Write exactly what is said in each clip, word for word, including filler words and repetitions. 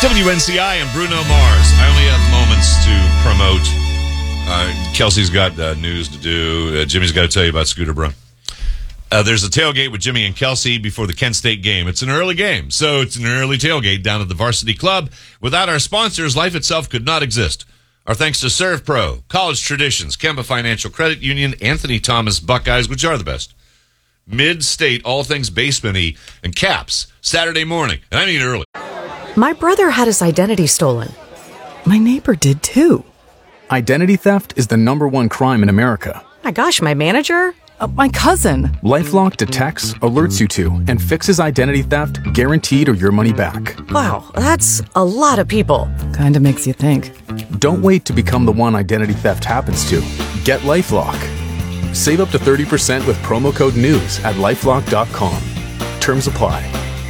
W N C I and Bruno Mars. I only have moments to promote. Uh, Kelsey's got uh, news to do. Uh, Jimmy's got to tell you about Scooter Braun. Uh, there's a tailgate with Jimmy and Kelsey before the Kent State game. It's an early game, so it's an early tailgate down at the Varsity Club. Without our sponsors, life itself could not exist. Our thanks to ServPro, College Traditions, Kemba Financial Credit Union, Anthony Thomas Buckeyes, which are the best, Mid-State, all things basement-y, and Caps, Saturday morning. And I mean early. My brother had his identity stolen. My neighbor did too. Identity theft is the number one crime in America. My gosh, my manager? Uh, my cousin. LifeLock detects, alerts you to, and fixes identity theft guaranteed or your money back. Wow, that's a lot of people. Kinda makes you think. Don't wait to become the one identity theft happens to. Get LifeLock. Save up to thirty percent with promo code NEWS at lifelock dot com. Terms apply.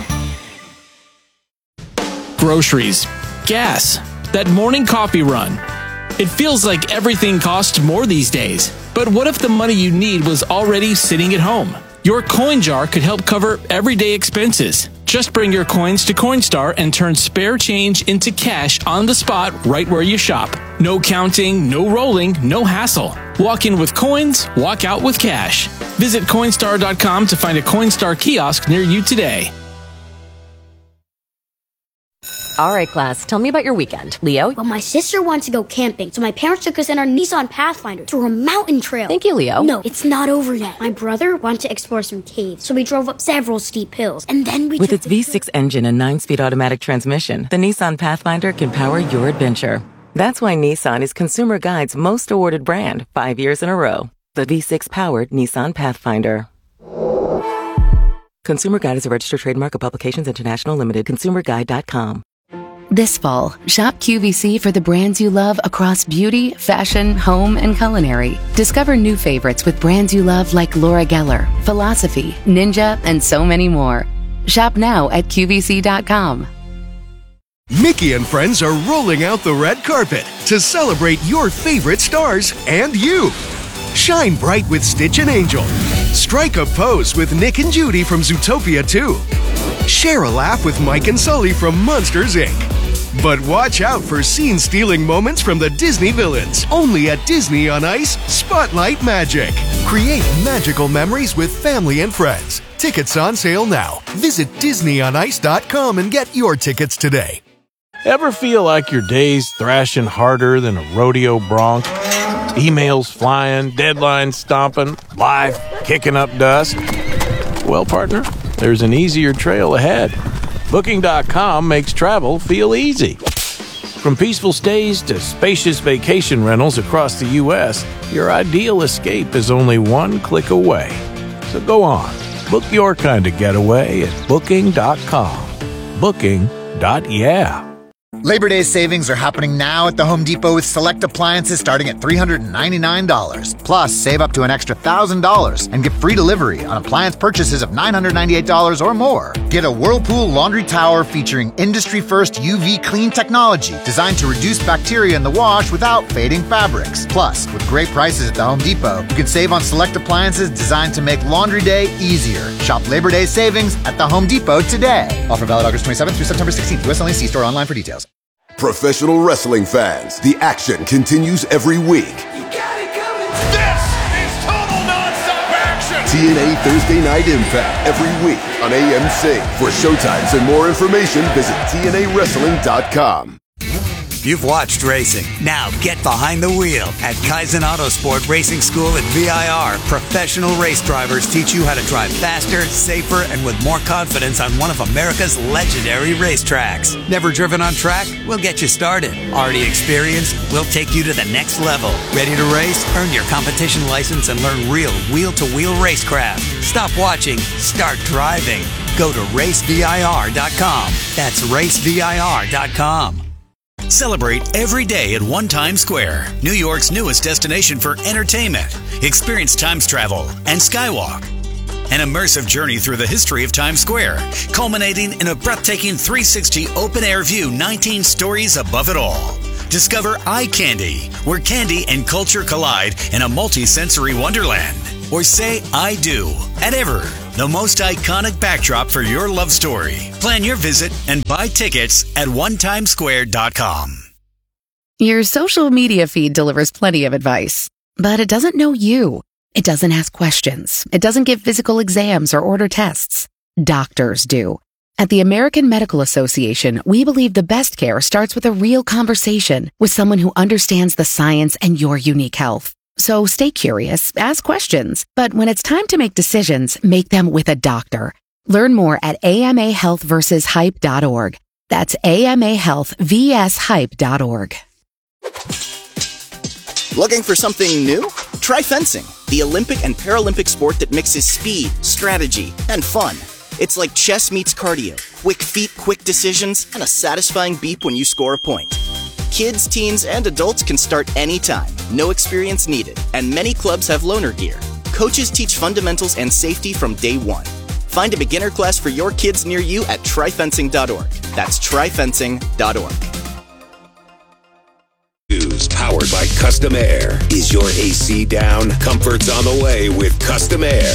Groceries, gas, that morning coffee run. It feels like everything costs more these days. But what if the money you need was already sitting at home? Your coin jar could help cover everyday expenses. Just bring your coins to Coinstar and turn spare change into cash on the spot right where you shop. No counting, no rolling, no hassle. Walk in with coins, walk out with cash. Visit Coinstar dot com to find a Coinstar kiosk near you today. All right, class, tell me about your weekend. Leo? Well, my sister wanted to go camping, so my parents took us in our Nissan Pathfinder to a mountain trail. Thank you, Leo. No, it's not over yet. My brother wanted to explore some caves, so we drove up several steep hills, and then we With took its V six engine and nine-speed automatic transmission, the Nissan Pathfinder can power your adventure. That's why Nissan is Consumer Guide's most awarded brand, five years in a row. The V six-powered Nissan Pathfinder. Consumer Guide is a registered trademark of Publications International Limited. consumer guide dot com. This fall, shop Q V C for the brands you love across beauty, fashion, home, and culinary. Discover new favorites with brands you love like Laura Geller, Philosophy, Ninja, and so many more. Shop now at Q V C dot com. Mickey and friends are rolling out the red carpet to celebrate your favorite stars and you. Shine bright with Stitch and Angel. Strike a pose with Nick and Judy from Zootopia two. Share a laugh with Mike and Sully from Monsters, Incorporated. But watch out for scene-stealing moments from the Disney villains. Only at Disney on Ice Spotlight Magic. Create magical memories with family and friends. Tickets on sale now. Visit Disney on Ice dot com and get your tickets today. Ever feel like your day's thrashing harder than a rodeo bronc? Emails flying, deadlines stomping, life kicking up dust? Well, partner, there's an easier trail ahead. Booking dot com makes travel feel easy. From peaceful stays to spacious vacation rentals across the U S, your ideal escape is only one click away. So go on, book your kind of getaway at Booking dot com. Booking. Yeah. Labor Day savings are happening now at the Home Depot with select appliances starting at three hundred ninety-nine dollars. Plus, save up to an extra one thousand dollars and get free delivery on appliance purchases of nine hundred ninety-eight dollars or more. Get a Whirlpool laundry tower featuring industry-first U V clean technology designed to reduce bacteria in the wash without fading fabrics. Plus, with great prices at the Home Depot, you can save on select appliances designed to make laundry day easier. Shop Labor Day savings at the Home Depot today. Offer valid August twenty-seventh through September sixteenth. U S only. See store online for details. Professional wrestling fans, the action continues every week. You got it coming. This is total nonstop action. T N A Thursday Night Impact every week on A M C. For showtimes and more information, visit T N A wrestling dot com. You've watched racing. Now get behind the wheel. At Kaizen Autosport Racing School at V I R, professional race drivers teach you how to drive faster, safer, and with more confidence on one of America's legendary racetracks. Never driven on track? We'll get you started. Already experienced? We'll take you to the next level. Ready to race? Earn your competition license and learn real wheel-to-wheel racecraft. Stop watching. Start driving. Go to race V I R dot com. That's race V I R dot com. Celebrate every day at One Times Square, New York's newest destination for entertainment. Experience Times Travel and Skywalk. An immersive journey through the history of Times Square, culminating in a breathtaking three sixty open-air view nineteen stories above it all. Discover Eye Candy, where candy and culture collide in a multi-sensory wonderland. Or say I do at Ever, the most iconic backdrop for your love story. Plan your visit and buy tickets at one time square dot com. Your social media feed delivers plenty of advice, but it doesn't know you. It doesn't ask questions. It doesn't give physical exams or order tests. Doctors do. At the American Medical Association, we believe the best care starts with a real conversation with someone who understands the science and your unique health. So stay curious, ask questions, but when it's time to make decisions, make them with a doctor. Learn more at A M A health versus hype dot org. That's A M A health versus hype dot org. Looking for something new? Try fencing, the Olympic and Paralympic sport that mixes speed, strategy, and fun. It's like chess meets cardio, quick feet, quick decisions, and a satisfying beep when you score a point. Kids, teens, and adults can start anytime, no experience needed, and many clubs have loaner gear. Coaches teach fundamentals and safety from day one. Find a beginner class for your kids near you at try fencing dot org. That's try fencing dot org. News powered by Custom Air. Is your A C down? Comfort's on the way with Custom Air.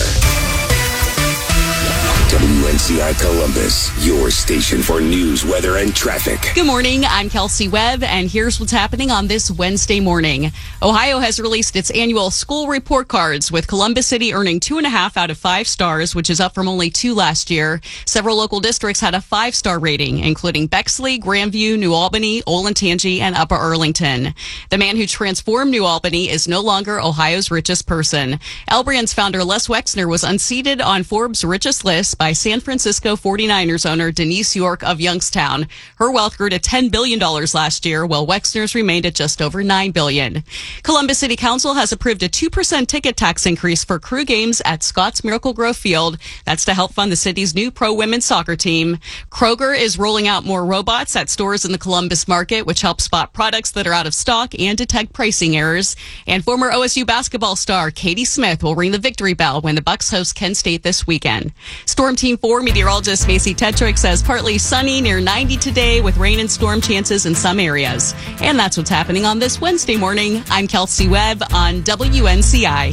W N C I Columbus, your station for news, weather, and traffic. Good morning, I'm Kelsey Webb, and here's what's happening on this Wednesday morning. Ohio has released its annual school report cards, with Columbus City earning two and a half out of five stars, which is up from only two last year. Several local districts had a five-star rating, including Bexley, Grandview, New Albany, Olentangy, and Upper Arlington. The man who transformed New Albany is no longer Ohio's richest person. Elbrian's founder Les Wexner was unseated on Forbes' richest list by San Francisco forty-niners owner Denise York of Youngstown. Her wealth grew to ten billion dollars last year, while Wexner's remained at just over nine billion dollars. Columbus City Council has approved a two percent ticket tax increase for crew games at Scott's Miracle Grove Field. That's to help fund the city's new pro women's soccer team. Kroger is rolling out more robots at stores in the Columbus market, which help spot products that are out of stock and detect pricing errors. And former O S U basketball star Katie Smith will ring the victory bell when the Bucks host Kent State this weekend. Storm Team four meteorologist Macy Tetrick says partly sunny, near ninety today, with rain and storm chances in some areas. And that's what's happening on this Wednesday morning. I'm Kelsey Webb on W N C I.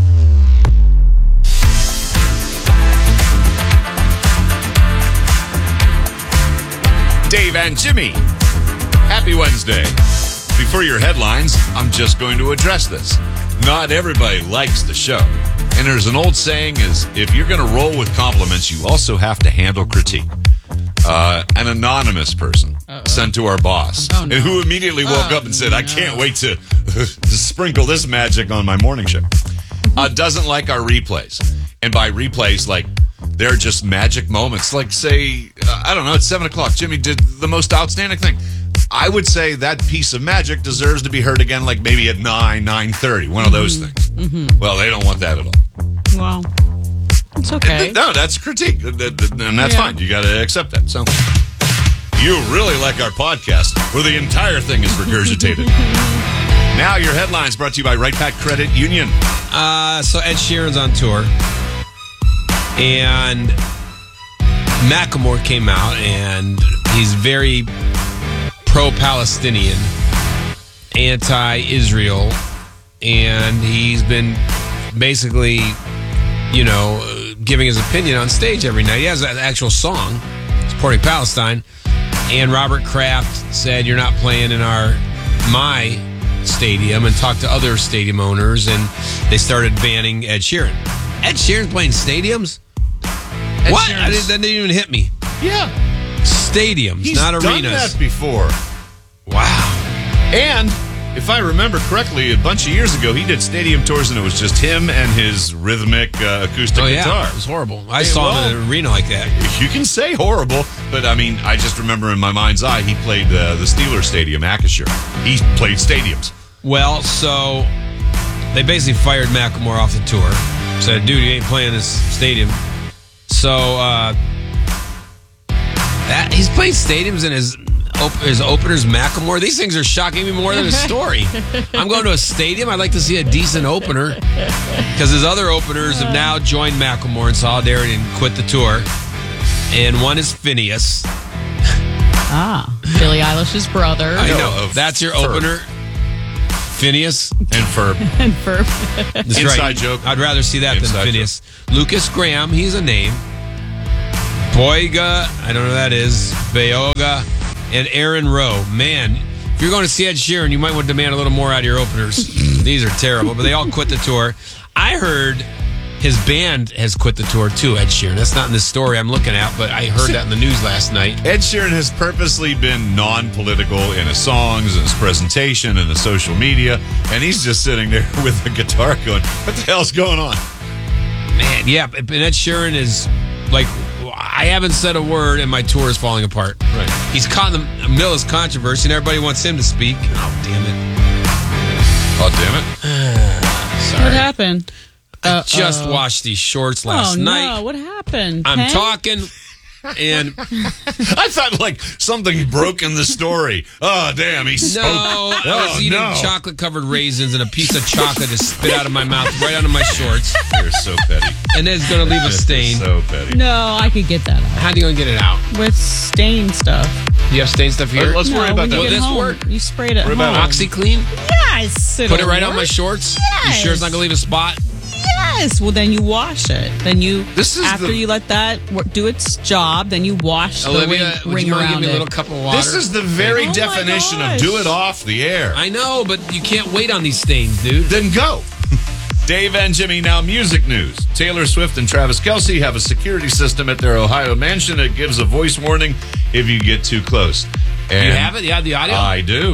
Dave and Jimmy, happy Wednesday. Before your headlines, I'm just going to address this. Not everybody likes the show. And there's an old saying is, if you're going to roll with compliments, you also have to handle critique. Uh, an anonymous person Uh-oh. sent to our boss, oh, no. and who immediately woke oh, up and said, I no. can't wait to, to sprinkle this magic on my morning show. Uh, doesn't like our replays. And by replays, like, they're just magic moments. Like, say, uh, I don't know, it's seven o'clock. Jimmy did the most outstanding thing. I would say that piece of magic deserves to be heard again, like maybe at nine, nine thirty, one of those things. Mm-hmm. Well, they don't want that at all. Well, it's okay. No, that's critique, and that's yeah. fine. You got to accept that. So, you really like our podcast, where the entire thing is regurgitated. Now, your headlines brought to you by Right Pack Credit Union. Uh, so, Ed Sheeran's on tour, and Macklemore came out, and he's very pro-Palestinian, anti-Israel, and he's been basically, you know, giving his opinion on stage every night. He has an actual song supporting Palestine, and Robert Kraft said, you're not playing in our my stadium, and talked to other stadium owners, and they started banning Ed Sheeran. Ed Sheeran's playing stadiums? Ed what? I didn't, that didn't even hit me. Yeah. Stadiums, He's not arenas. He's done that before. Wow. And if I remember correctly, a bunch of years ago, he did stadium tours, and it was just him and his rhythmic uh, acoustic oh, yeah. guitar. It was horrible. I hey, saw well, him in an arena like that. You can say horrible, but I mean, I just remember in my mind's eye, he played uh, the Steelers Stadium, Acrisure. He played stadiums. Well, so they basically fired Macklemore off the tour. Said, dude, you ain't playing this stadium. So, uh... That, he's playing stadiums in his op- his openers, Macklemore. These things are shocking me more than his story. I'm going to a stadium. I'd like to see a decent opener, because his other openers have now joined Macklemore in solidarity and quit the tour. And one is Phineas. Ah, Billie Eilish's brother. I know. That's your opener. Phineas. And Ferb. And Ferb. That's Inside right. joke. I'd rather see that Inside than Phineas. Lucas Graham, he's a name. Boyga, I don't know who that is. Bayoga, and Aaron Rowe. Man, if you're going to see Ed Sheeran, you might want to demand a little more out of your openers. These are terrible, but they all quit the tour. I heard his band has quit the tour too, Ed Sheeran. That's not in the story I'm looking at, but I heard that in the news last night. Ed Sheeran has purposely been non-political in his songs and his presentation and his social media, and he's just sitting there with a guitar going, what the hell's going on? Man, yeah, and Ed Sheeran is like, I haven't said a word and my tour is falling apart. Right. He's caught in the middle of his controversy and everybody wants him to speak. Oh, damn it. Oh, damn it. Sorry. What happened? I just Uh-oh. washed these shorts last oh, night. no. What happened? I'm Pen? talking, and I thought like something broke in the story. Oh, damn, he's no, so... I was oh, eating no. chocolate-covered raisins and a piece of chocolate just spit out of my mouth right onto my shorts. You're so petty. And then it's going to leave a stain. So petty. No, I could get that out. How are you going to get it out? With stain stuff. You have stain stuff here? Let's no, worry about when you that. Will get this home, work? You sprayed it at What about home. OxyClean? Yes. Put it'll it right on my work. shorts? Yes. You sure it's not going to leave a spot? Yes. Well, then you wash it. Then you, This is after the- you let that wor- do its job, then you wash Olivia, the ring, would ring you want to around give me a it. little cup of water? This is the very Oh my definition of gosh. do it off the air. I know, but you can't wait on these stains, dude. Then go. Dave and Jimmy, now music news. Taylor Swift and Travis Kelce have a security system at their Ohio mansion that gives a voice warning if you get too close. And You have it? You have the audio? I do.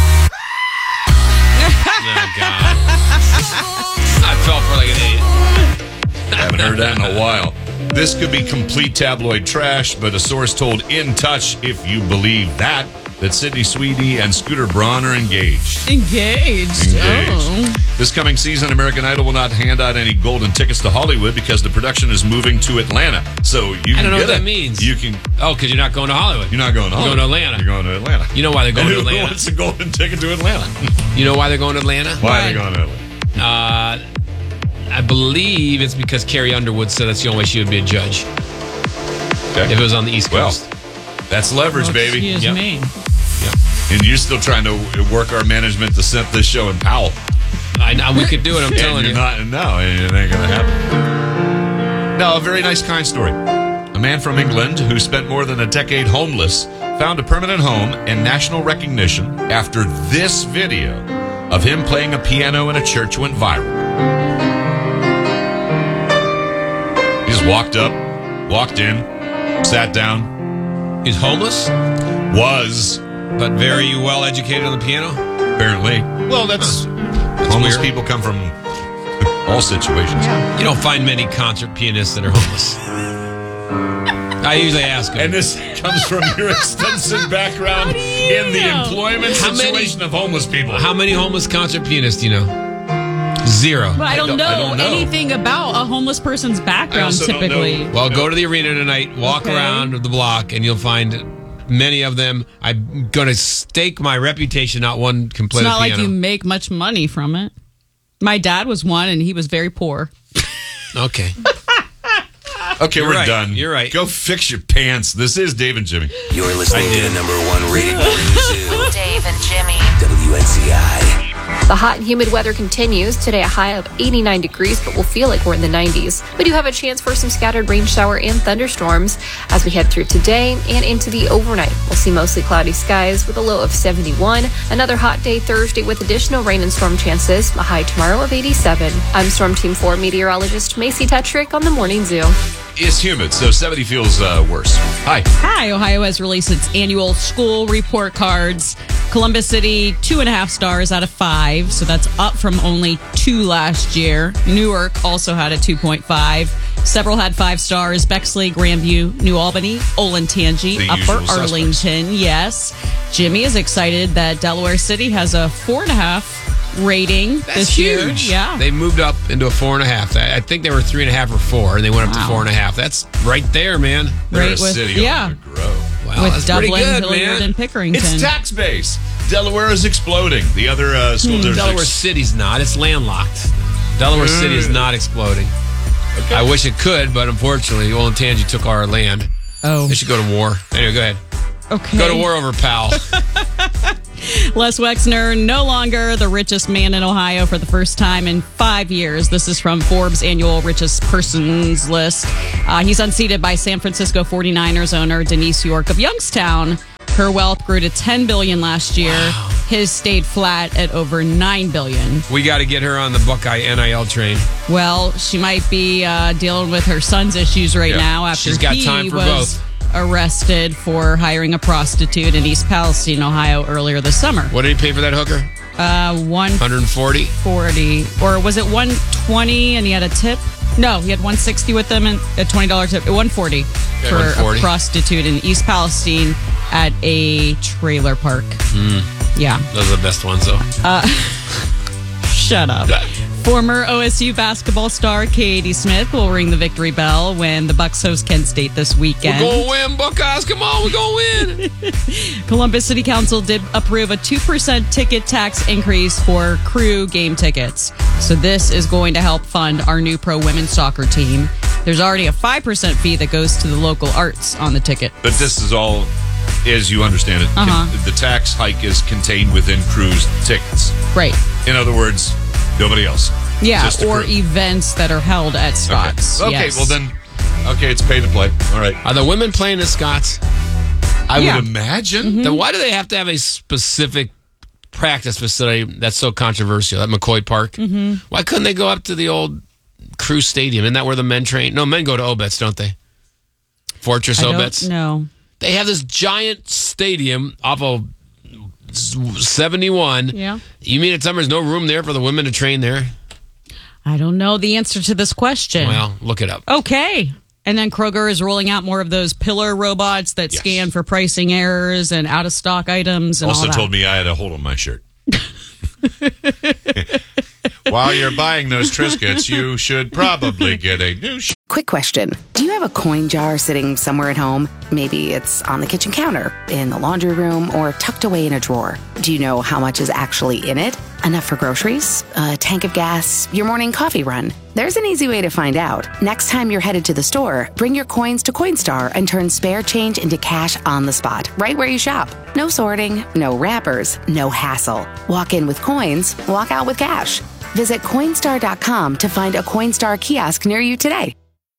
Oh, God. I fell for like an idiot. Haven't heard that in a while. This could be complete tabloid trash, but a source told In Touch, if you believe that, that Sydney Sweeney and Scooter Braun are engaged. Engaged. Engaged. Oh. This coming season, American Idol will not hand out any golden tickets to Hollywood because the production is moving to Atlanta. So you can I don't know get what that it. means. You can. Oh, because you're not going to Hollywood. You're not going to You're Hollywood. going to Atlanta. You're going to Atlanta. You know why they're going And to who Atlanta? wants a golden ticket to Atlanta? You know why they're going to Atlanta? Why are they going to Atlanta? Uh, I believe it's because Carrie Underwood said that's the only way she would be a judge. Okay. If it was on the East Well, Coast. that's leverage, Well, baby. excuse Yep. me. And you're still trying to work our management to set this show in Powell. I know we could do it. I'm And telling you're you. Not, no, it ain't going to happen. No, a very nice, kind story. A man from England who spent more than a decade homeless found a permanent home and national recognition after this video of him playing a piano in a church went viral. He just walked up, walked in, sat down. He's homeless, Was, but very well educated on the piano. apparently. Well, that's... homeless weird. people come from all situations. You don't find many concert pianists that are homeless. I usually ask them. And this comes from your extensive background in the know? employment How many- situation of homeless people. How many homeless concert pianists do you know? Zero. But I don't, don't- know, I don't know. anything about a homeless person's background also don't typically. know. Well, go to the arena tonight, walk Okay. around the block, and you'll find many of them. I'm going to stake my reputation not one can play It's the not like piano. you make much money from it. My dad was one, and he was very poor. Okay. Okay, You're we're right. done. You're right. Go fix your pants. This is Dave and Jimmy. You're listening to the number one rated morning zoo, Dave and Jimmy. W N C I. The hot and humid weather continues. Today a high of eighty-nine degrees, but we'll feel like we're in the nineties. We do have a chance for some scattered rain shower and thunderstorms as we head through today and into the overnight. We'll see mostly cloudy skies with a low of seventy-one. Another hot day Thursday with additional rain and storm chances. A high tomorrow of eighty-seven. I'm Storm Team four meteorologist Macy Tetrick on the Morning Zoo. It's humid, so seventy feels uh, worse. Hi. Hi, Ohio has released its annual school report cards. Columbus City, two and a half stars out of five, so that's up from only two last year. Newark also had a two point five. Several had five stars. Bexley, Grandview, New Albany, Olentangy, The Upper usual suspects. Arlington. Yes. Jimmy is excited that Delaware City has a four and a half rating That's this year. huge. Yeah. They moved up into a four and a half. I I think they were three and a half or four, and they went up Wow. to four and a half. That's right there, man. They're Right a with- city yeah. on the grow. Wow, With that's pretty Dublin, good, Hilliard, man. and Pickerington. It's tax base. Delaware is exploding. The other uh, school districts. Delaware City's not. It's landlocked. Delaware Mm. City is not exploding. I wish it could, but unfortunately, Olentangy took our land. Oh. They should go to war. Anyway, go ahead. Okay. Go to war over Powell. Les Wexner, no longer the richest man in Ohio for the first time in five years. This is from Forbes' annual richest persons list. Uh, he's unseated by San Francisco forty-niners owner Denise York of Youngstown. Her wealth grew to ten billion dollars last year. Wow. His stayed flat at over nine billion dollars. We got to get her on the Buckeye N I L train. Well, she might be uh, dealing with her son's issues right yeah. now after She's got he time for was both. arrested for hiring a prostitute in East Palestine, Ohio, earlier this summer. What did he pay for that hooker? Uh, one hundred forty. Forty, or was it one twenty? And he had a tip. No, he had one hundred sixty with them and a twenty dollars tip. one hundred forty okay, for one hundred forty. A prostitute in East Palestine at a trailer park. Mm. Yeah. Those are the best ones, though. Uh, shut up. Former O S U basketball star Katie Smith will ring the victory bell when the Bucks host Kent State this weekend. We're going to win, Buckeyes. Come on, we're going to win. Columbus City Council did approve a two percent ticket tax increase for crew game tickets. So this is going to help fund our new pro women's soccer team. There's already a five percent fee that goes to the local arts on the ticket. But this is all, as you understand it, Uh-huh. con- the tax hike is contained within cruise tickets. Right. In other words, nobody else. Yeah, Just the or crew. events that are held at Scott's. Okay, okay Yes. well then, okay, it's pay to play. All right. Are the women playing at Scott's? I Yeah. would imagine. Mm-hmm. Then why do they have to have a specific practice facility that's so controversial at McCoy Park? Mm-hmm. Why couldn't they go up to the old Crew Stadium? Isn't that where the men train? No, men go to Obetz, don't they? Fortress I Obetz? don't know. They have this giant stadium off of seventy-one. Yeah. You mean to tell me there's no room there for the women to train there? I don't know the answer to this question. Well, look it up. Okay. And then Kroger is rolling out more of those pillar robots that Yes. scan for pricing errors and out of stock items and Also all that. told me I had a hole on my shirt. While you're buying those Triscuits, you should probably get a new shirt. Quick question. Do you have a coin jar sitting somewhere at home? Maybe it's on the kitchen counter, in the laundry room, or tucked away in a drawer. Do you know how much is actually in it? Enough for groceries? A tank of gas? Your morning coffee run? There's an easy way to find out. Next time you're headed to the store, bring your coins to Coinstar and turn spare change into cash on the spot, right where you shop. No sorting, no wrappers, no hassle. Walk in with coins, walk out with cash. Visit Coinstar dot com to find a Coinstar kiosk near you today.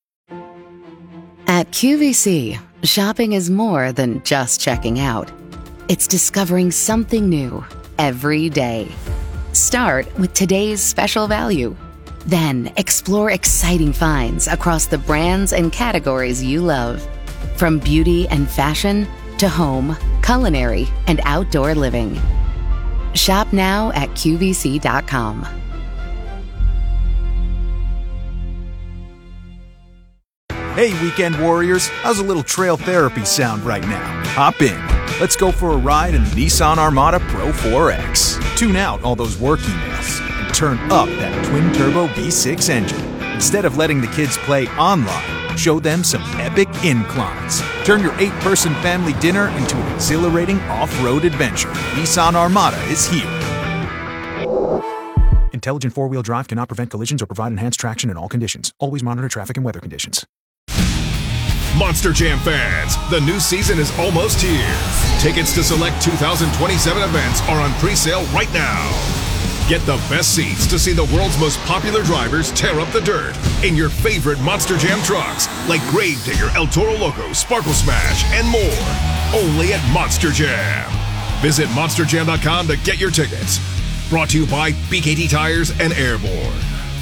At Q V C, shopping is more than just checking out. It's discovering something new every day. Start with today's special value. Then explore exciting finds across the brands and categories you love. From beauty and fashion to home, culinary, and outdoor living. Shop now at Q V C dot com. Hey, weekend warriors, how's a little trail therapy sound right now? Hop in. Let's go for a ride in the Nissan Armada Pro four X. Tune out all those work emails and turn up that twin-turbo V six engine. Instead of letting the kids play online, show them some epic inclines. Turn your eight-person family dinner into an exhilarating off-road adventure. Nissan Armada is here. Intelligent four-wheel drive cannot prevent collisions or provide enhanced traction in all conditions. Always monitor traffic and weather conditions. Monster Jam fans, the new season is almost here. Tickets to select two thousand twenty-seven events are on pre-sale right now. Get the best seats to see the world's most popular drivers tear up the dirt in your favorite Monster Jam trucks, like Gravedigger, El Toro Loco, Sparkle Smash, and more. Only at Monster Jam. Visit monster jam dot com to get your tickets. Brought to you by B K T Tires and Airborne.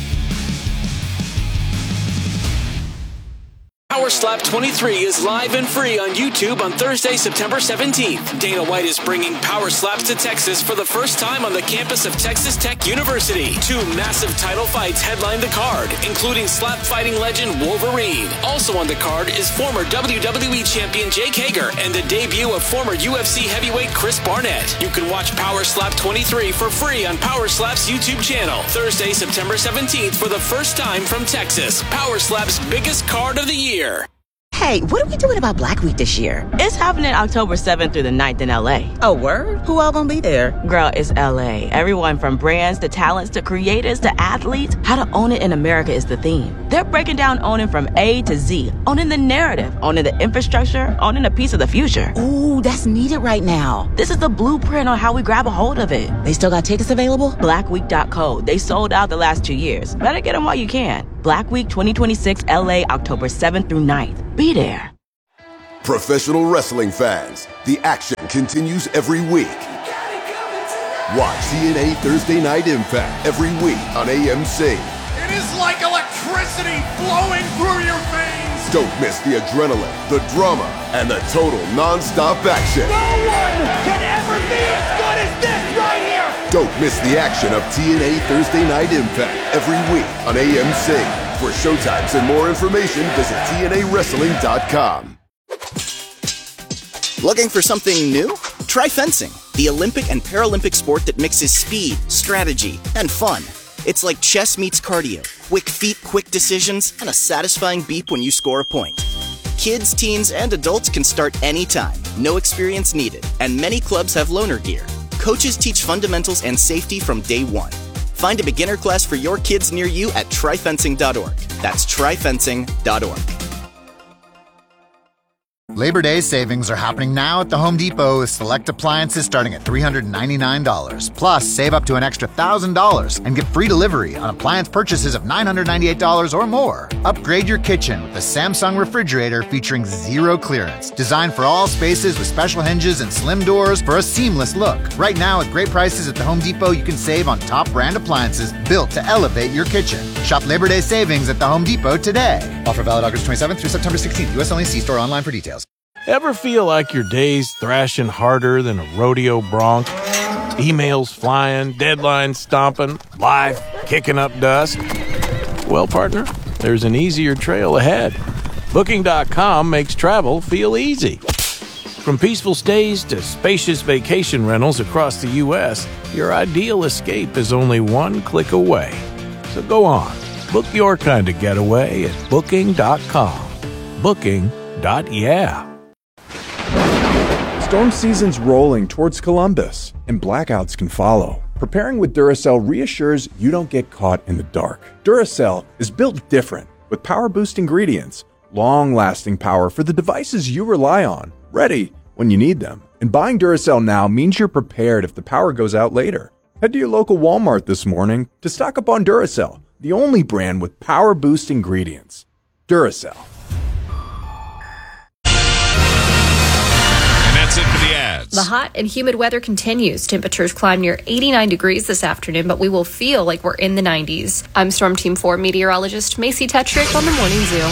Power Slap twenty-three is live and free on YouTube on Thursday, September seventeenth. Dana White is bringing Power Slaps to Texas for the first time on the campus of Texas Tech University. Two massive title fights headline the card, including slap fighting legend Wolverine. Also on the card is former W W E champion Jake Hager and the debut of former U F C heavyweight Chris Barnett. You can watch Power Slap twenty-three for free on Power Slap's YouTube channel. Thursday, September seventeenth for the first time from Texas. Power Slap's biggest card of the year. Hey, what are we doing about Black Week this year? It's happening October seventh through the ninth in L A. Oh, word? Who all gonna be there? Girl, it's L A. Everyone from brands to talents to creators to athletes. How to own it in America is the theme. They're breaking down owning from A to Z. Owning the narrative, owning the infrastructure, owning a piece of the future. Ooh, that's needed right now. This is the blueprint on how we grab a hold of it. They still got tickets available? black week dot co. They sold out the last two years. Better get them while you can. Black Week twenty twenty-six L A, October seventh through ninth. Be there. Professional wrestling fans, the action continues every week. Watch T N A Thursday Night Impact every week on A M C. It is like electricity flowing through your veins. Don't miss the adrenaline, the drama, and the total non-stop action. No one can ever be as good as this right here. Don't miss the action of T N A Thursday Night Impact every week on A M C. For showtimes and more information, visit T N A wrestling dot com. Looking for something new? Try fencing, the Olympic and Paralympic sport that mixes speed, strategy, and fun. It's like chess meets cardio, quick feet, quick decisions, and a satisfying beep when you score a point. Kids, teens, and adults can start anytime, no experience needed, and many clubs have loaner gear. Coaches teach fundamentals and safety from day one. Find a beginner class for your kids near you at try fencing dot org. That's try fencing dot org. Labor Day savings are happening now at the Home Depot with select appliances starting at three hundred ninety-nine dollars. Plus, save up to an extra one thousand dollars and get free delivery on appliance purchases of nine hundred ninety-eight dollars or more. Upgrade your kitchen with a Samsung refrigerator featuring zero clearance, designed for all spaces with special hinges and slim doors for a seamless look. Right now, at great prices at the Home Depot, you can save on top brand appliances built to elevate your kitchen. Shop Labor Day savings at the Home Depot today. Offer valid August twenty-seventh through September sixteenth. U S only. See store online for details. Ever feel like your day's thrashing harder than a rodeo bronc? Emails flying, deadlines stomping, life kicking up dust? Well, partner, there's an easier trail ahead. Booking dot com makes travel feel easy. From peaceful stays to spacious vacation rentals across the U S, your ideal escape is only one click away. So go on, book your kind of getaway at Booking dot com. Booking dot yeah. Storm season's rolling towards Columbus, and blackouts can follow. Preparing with Duracell reassures you don't get caught in the dark. Duracell is built different, with power-boost ingredients, long-lasting power for the devices you rely on, ready when you need them. And buying Duracell now means you're prepared if the power goes out later. Head to your local Walmart this morning to stock up on Duracell, the only brand with power-boost ingredients. Duracell. That's it for the ads. The hot and humid weather continues. Temperatures climb near eighty-nine degrees this afternoon, but we will feel like we're in the nineties. I'm Storm Team four meteorologist Macy Tetrick on the Morning Zoo.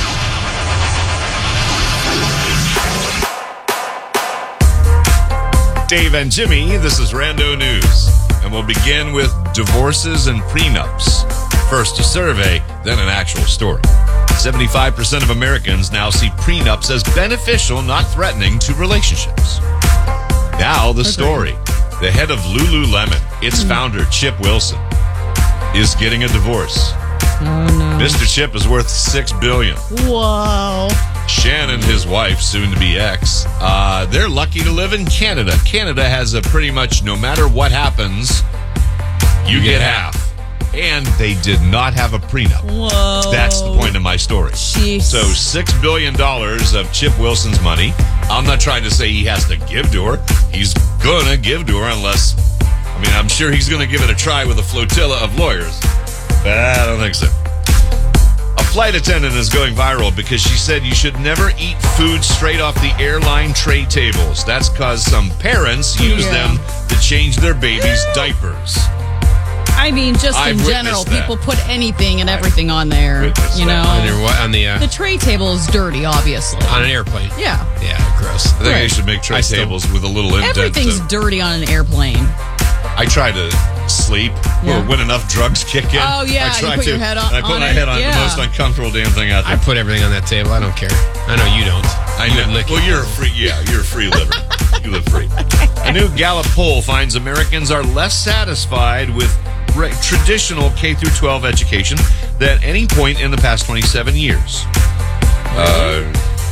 Dave and Jimmy, this is Rando News. And we'll begin with divorces and prenups. First a survey, then an actual story. seventy-five percent of Americans now see prenups as beneficial, not threatening to relationships. Now the story. The head of Lululemon, its founder, Chip Wilson, is getting a divorce. Oh, no. Mister Chip is worth six billion dollars. Whoa. Shannon, his wife, soon to be ex, uh, they're lucky to live in Canada. Canada has a pretty much no matter what happens, you, you get, get half. half. And they did not have a prenup. Whoa. That's the point of my story. Jeez. So six billion dollars of Chip Wilson's money. I'm not trying to say he has to give to her. He's going to give to her unless, I mean, I'm sure he's going to give it a try with a flotilla of lawyers. But I don't think so. A flight attendant is going viral because she said you should never eat food straight off the airline tray tables. That's because some parents use yeah. them to change their babies' diapers. I mean, just I've in general, that. people put anything and everything on there. You know, on, your, on the uh, the tray table is dirty, obviously. On an airplane. Yeah, yeah, gross. I think right. they should make tray I tables still, with a little indent. Everything's to, dirty on an airplane. I try to sleep yeah. when enough drugs kick in. Oh yeah, I try you put to, your head on. And I put on my it. head on yeah. the most uncomfortable damn thing out there. I put everything on that table. I don't care. I know you don't. I know. You well, you're a free. Yeah, you're a free liver. You live free. A new Gallup poll finds Americans are less satisfied with re- traditional K through twelve education than at any point in the past twenty-seven years. Uh,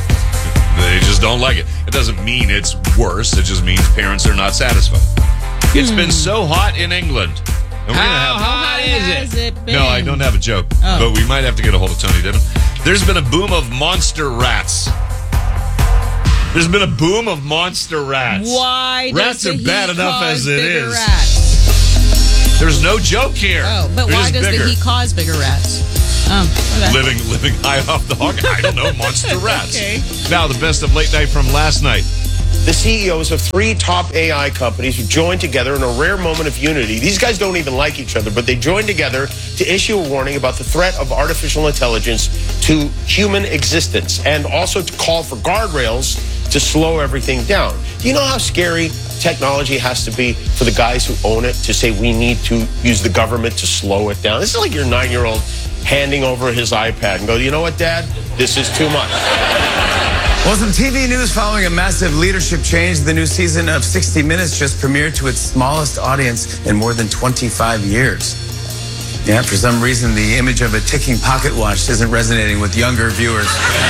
They just don't like it. It doesn't mean it's worse. It just means parents are not satisfied. It's been so hot in England. And we're How, gonna have, how hot is it? Has it been? No, I don't have a joke. Oh. But we might have to get a hold of Tony Denham. There's been a boom of monster rats. There's been a boom of monster rats. Why? Rats does are the bad heat enough cause as it bigger is. Rats? There's no joke here. Oh, but They're why just does bigger. the heat cause bigger rats? Oh, okay. Living, living high off the hog. I don't know. Monster rats. Okay. Now, the best of late night from last night. The C E Os of three top A I companies who joined together in a rare moment of unity. These guys don't even like each other, but they joined together to issue a warning about the threat of artificial intelligence to human existence and also to call for guardrails to slow everything down. Do you know how scary technology has to be for the guys who own it to say we need to use the government to slow it down? This is like your nine-year-old handing over his iPad and go, you know what, Dad? This is too much. Well, some T V news following a massive leadership change. The new season of sixty minutes just premiered to its smallest audience in more than twenty-five years. Yeah, for some reason, the image of a ticking pocket watch isn't resonating with younger viewers.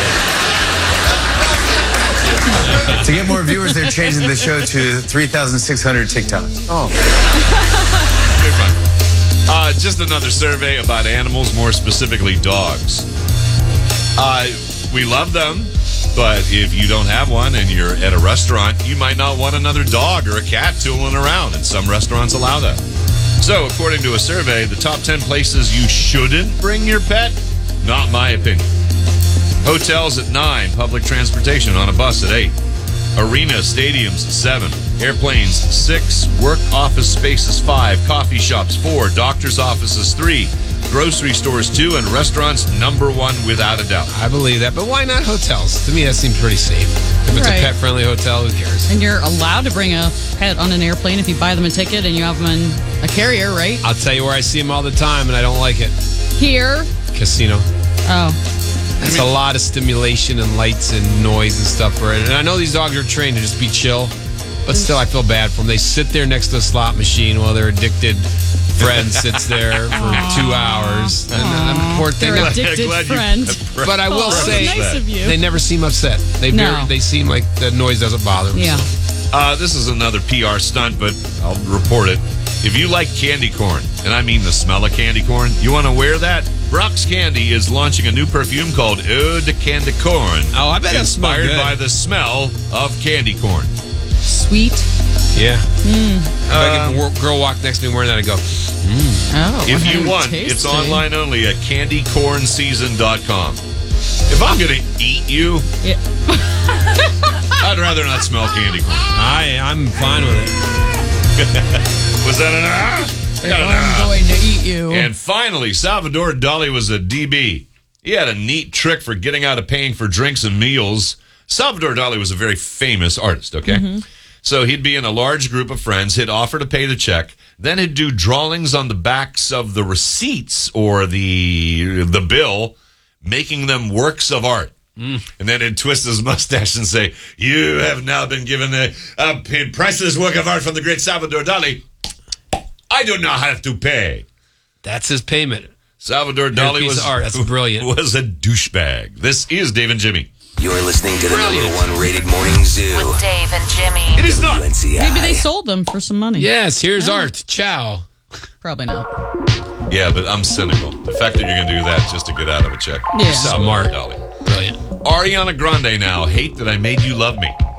To get more viewers, they're changing the show to three thousand six hundred TikToks. Oh. Very fun. Uh, just another survey about animals, more specifically dogs. Uh, we love them. But if you don't have one and you're at a restaurant, you might not want another dog or a cat tooling around, and some restaurants allow that. So, according to a survey, the top ten places you shouldn't bring your pet, not my opinion. Hotels at nine, public transportation on a bus at eight, arenas, stadiums at seven, airplanes six, work office spaces five, coffee shops four, doctor's offices three, grocery stores two, and restaurants number one without a doubt. I believe that, but why not hotels? To me, that seems pretty safe. If it's Right. a pet-friendly hotel, who cares? And you're allowed to bring a pet on an airplane if you buy them a ticket and you have them in a carrier, right? I'll tell you where I see them all the time, and I don't like it. Here. Casino. Oh. It's a lot of stimulation and lights and noise and stuff for it. And I know these dogs are trained to just be chill, but still, I feel bad for them. They sit there next to a slot machine while their addicted friend sits there for two hours. And uh, poor thing. Their addicted friend. But I will Oh, say, nice of you. they never seem upset. They No. very, they seem like the noise doesn't bother them. Yeah. So. Uh, this is another P R stunt, but I'll report it. If you like candy corn, and I mean the smell of candy corn, you want to wear that? Brock's Candy is launching a new perfume called Eau de Candy Corn. Oh, I bet that smells inspired good. by the smell of candy corn. Sweet. Yeah. Mm. If I get a girl walk next to me wearing that, I go, mm. Oh. If you mm, want, tasty. it's online only at candy corn season dot com. If I'm going to eat you, Yeah. I'd rather not smell candy corn. I, I'm fine with it. Was that an ah? I got an I'm ah. going to eat you. And finally, Salvador Dali was a D B. He had a neat trick for getting out of paying for drinks and meals. Salvador Dali was a very famous artist, okay? Mm-hmm. So he'd be in a large group of friends. He'd offer to pay the check. Then he'd do drawings on the backs of the receipts or the the bill, making them works of art. Mm. And then he'd twist his mustache and say, "You have now been given a, a priceless work of art from the great Salvador Dali. I do not have to pay." That's his payment. Salvador Here's a Dali piece was of art. That's brilliant. Was a douchebag. This is Dave and Jimmy. You're listening to the Brilliant. number one rated morning zoo. With Dave and Jimmy. It is not. Maybe they sold them for some money. Yes, here's Oh. art. Ciao. Probably not. Yeah, but I'm cynical. The fact that you're going to do that just to get out of a check. Yeah. Salvador Smart. Dali. Brilliant. Ariana Grande now. Hate that I made you love me.